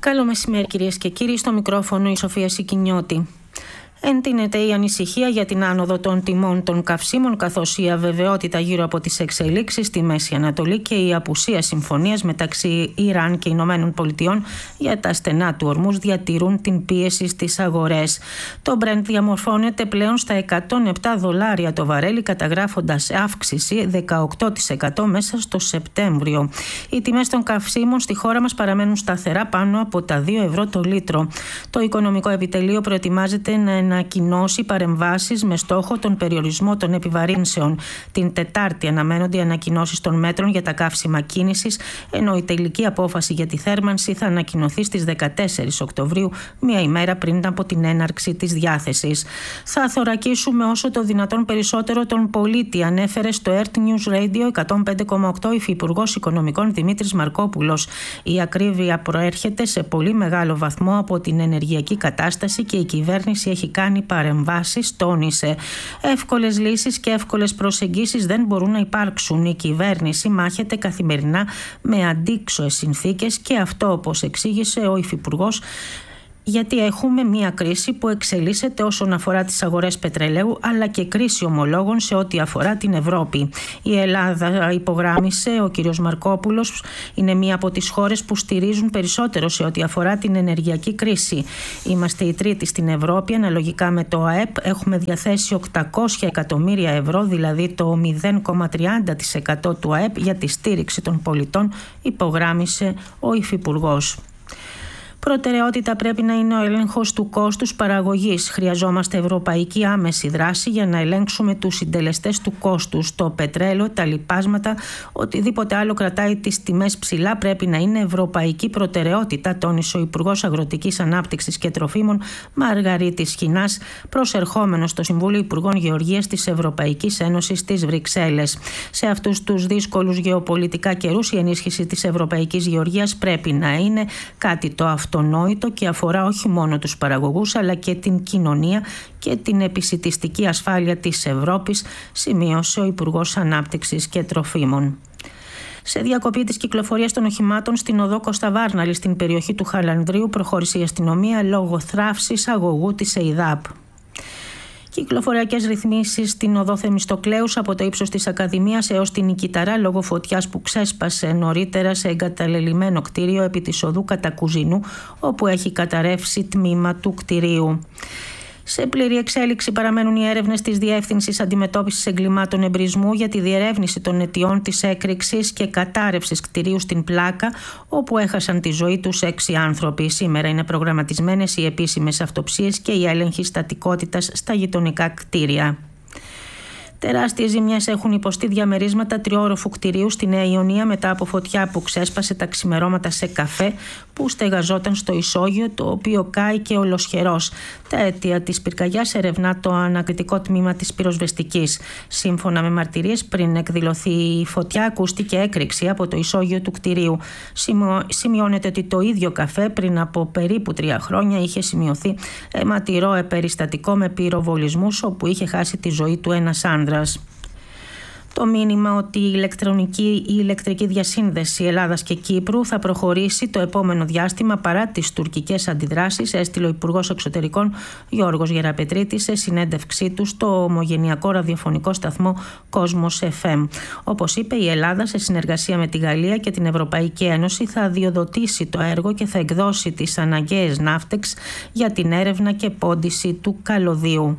Καλό μεσημέρι, κυρίες και κύριοι. Στο μικρόφωνο η Σοφία Σικινιώτη. Εντείνεται η ανησυχία για την άνοδο των τιμών των καυσίμων, καθώς η αβεβαιότητα γύρω από τις εξελίξεις στη Μέση Ανατολή και η απουσία συμφωνίας μεταξύ Ιράν και Ηνωμένων Πολιτειών για τα στενά του Ορμούζ διατηρούν την πίεση στις αγορές. Το Brent διαμορφώνεται πλέον στα $107 το βαρέλι, καταγράφοντας αύξηση 18% μέσα στο Σεπτέμβριο. Οι τιμές των καυσίμων στη χώρα μας παραμένουν σταθερά πάνω από τα €2 το λίτρο. Το Οικονομικό Επιτελείο προετοιμάζεται να ανακοινώσει παρεμβάσεις με στόχο τον περιορισμό των επιβαρύνσεων. Την Τετάρτη αναμένονται οι ανακοινώσεις των μέτρων για τα καύσιμα κίνησης, ενώ η τελική απόφαση για τη θέρμανση θα ανακοινωθεί στις 14 Οκτωβρίου, μία ημέρα πριν από την έναρξη της διάθεσης. Θα θωρακίσουμε όσο το δυνατόν περισσότερο τον πολίτη, ανέφερε στο Earth News Radio 105,8 ο Υφυπουργός Οικονομικών Δημήτρης Μαρκόπουλος. Η ακρίβεια προέρχεται σε πολύ μεγάλο βαθμό από την ενεργειακή κατάσταση και η κυβέρνηση έχει κάνει παρεμβάσεις, τόνισε. Εύκολες λύσεις και εύκολες προσεγγίσεις δεν μπορούν να υπάρξουν. Η κυβέρνηση μάχεται καθημερινά με αντίξωες συνθήκες και αυτό, όπως εξήγησε ο Υφυπουργός, γιατί έχουμε μία κρίση που εξελίσσεται όσον αφορά τις αγορές πετρελαίου, αλλά και κρίση ομολόγων σε ό,τι αφορά την Ευρώπη. Η Ελλάδα, υπογράμμισε ο κ. Μαρκόπουλος, είναι μία από τις χώρες που στηρίζουν περισσότερο σε ό,τι αφορά την ενεργειακή κρίση. Είμαστε η τρίτη στην Ευρώπη, αναλογικά με το ΑΕΠ. Έχουμε διαθέσει 800 εκατομμύρια ευρώ, δηλαδή το 0,30% του ΑΕΠ, για τη στήριξη των πολιτών, υπογράμμισε ο Υφυπουργός. Προτεραιότητα πρέπει να είναι ο έλεγχος του κόστους παραγωγής. Χρειαζόμαστε ευρωπαϊκή άμεση δράση για να ελέγξουμε τους συντελεστές του κόστους. Το πετρέλαιο, τα λιπάσματα, οτιδήποτε άλλο κρατάει τις τιμές ψηλά πρέπει να είναι ευρωπαϊκή προτεραιότητα, τόνισε ο Υπουργός Αγροτικής Ανάπτυξης και Τροφίμων Μαργαρίτης Χινάς, προσερχόμενος στο Συμβούλιο Υπουργών Γεωργίας της Ευρωπαϊκής Ένωσης στις Βρυξέλλες. Σε αυτούς τους δύσκολους γεωπολιτικά καιρούς, η ενίσχυση της ευρωπαϊκής γεωργίας πρέπει να είναι κάτι το αυτονόητο και αφορά όχι μόνο τους παραγωγούς αλλά και την κοινωνία και την επισιτιστική ασφάλεια της Ευρώπης, σημείωσε ο Υπουργός Ανάπτυξης και Τροφίμων. Σε διακοπή της κυκλοφορίας των οχημάτων στην οδό Κώστα Βάρναλη στην περιοχή του Χαλανδρίου προχώρησε η αστυνομία λόγω θράψης αγωγού της ΕΙΔΑΠ. Κυκλοφοριακές ρυθμίσεις στην οδό Θεμιστοκλέους από το ύψος της Ακαδημίας έως την Νικηταρά λόγω φωτιάς που ξέσπασε νωρίτερα σε εγκαταλελειμμένο κτίριο επί της οδού Κατακουζινού, όπου έχει καταρρεύσει τμήμα του κτιρίου. Σε πλήρη εξέλιξη παραμένουν οι έρευνες της Διεύθυνσης Αντιμετώπισης Εγκλημάτων Εμπρισμού για τη διερεύνηση των αιτιών της έκρηξης και κατάρρευσης κτηρίου στην Πλάκα, όπου έχασαν τη ζωή τους 6 άνθρωποι. Σήμερα είναι προγραμματισμένες οι επίσημες αυτοψίες και η έλεγχη στατικότητας στα γειτονικά κτίρια. Τεράστιες ζημιές έχουν υποστεί διαμερίσματα τριόροφου κτηρίου στη Νέα Ιωνία μετά από φωτιά που ξέσπασε τα ξημερώματα σε καφέ που στεγαζόταν στο ισόγειο, το οποίο κάηκε ολοσχερός. Τα αίτια της πυρκαγιάς ερευνά το ανακριτικό τμήμα της πυροσβεστικής. Σύμφωνα με μαρτυρίες, πριν εκδηλωθεί η φωτιά, ακούστηκε έκρηξη από το ισόγειο του κτηρίου. Σημειώνεται ότι το ίδιο καφέ πριν από περίπου 3 χρόνια είχε σημειωθεί αιματηρό περιστατικό με πυροβολισμούς, όπου είχε χάσει τη ζωή του ένας άνδρας. Το μήνυμα ότι η ηλεκτρική διασύνδεση Ελλάδας και Κύπρου θα προχωρήσει το επόμενο διάστημα παρά τις τουρκικές αντιδράσεις έστειλε ο Υπουργός Εξωτερικών Γιώργος Γεραπετρίτης σε συνέντευξή του στο ομογενειακό ραδιοφωνικό σταθμό Κόσμος FM. Όπως είπε, η Ελλάδα σε συνεργασία με τη Γαλλία και την Ευρωπαϊκή Ένωση θα αδειοδοτήσει το έργο και θα εκδώσει τις αναγκαίες ναύτεξ για την έρευνα και πόντιση του καλωδίου.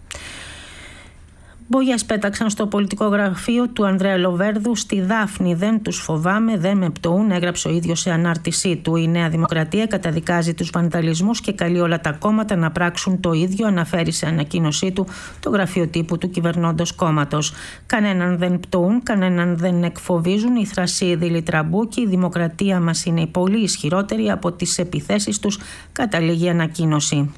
Μπογιές πέταξαν στο πολιτικό γραφείο του Ανδρέα Λοβέρδου στη Δάφνη. Δεν τους φοβάμαι, δεν με πτωούν, έγραψε ο ίδιος σε ανάρτησή του. Η Νέα Δημοκρατία καταδικάζει τους βανδαλισμούς και καλεί όλα τα κόμματα να πράξουν το ίδιο, αναφέρει σε ανακοίνωσή του το γραφείο τύπου του κυβερνώντος κόμματος. Κανέναν δεν πτωούν, κανέναν δεν εκφοβίζουν. Οι θρασίδηλοι τραμπούκοι, η δημοκρατία μας είναι πολύ ισχυρότερη από τις επιθέσεις τους, καταλήγει η ανακοίνωση.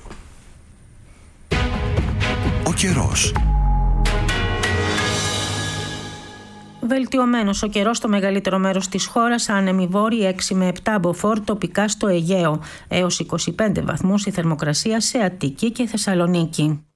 Ο καιρός. Βελτιωμένος ο καιρός στο μεγαλύτερο μέρος της χώρας, άνεμοι βόρειοι 6 με 7 μποφόρ, τοπικά στο Αιγαίο. Έως 25 βαθμούς η θερμοκρασία σε Αττική και Θεσσαλονίκη.